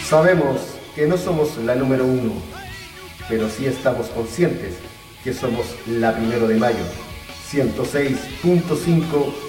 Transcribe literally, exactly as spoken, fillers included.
Sabemos que no somos la número uno, pero sí estamos conscientes que somos la primero de mayo, ciento seis punto cinco